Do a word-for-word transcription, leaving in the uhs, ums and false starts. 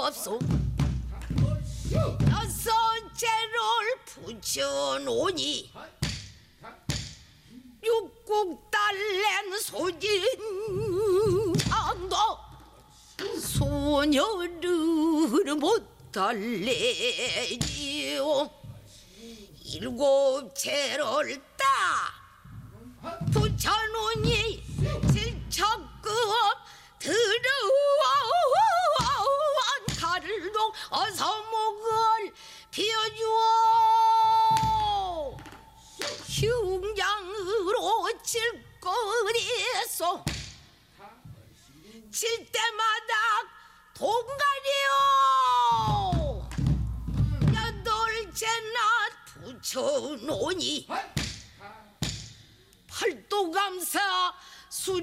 없소. 여섯째를 붙여놓으니 육국달랜 소진왕도 소녀를 못 달래지요. 일곱째를 딱 붙여놓으니 질척급 들어온 가를동 어서목을 피워주오. 흉장으로 칠 거리소. 칠 때마다 동가리요. 여덟째나 붙여놓으니 팔도감사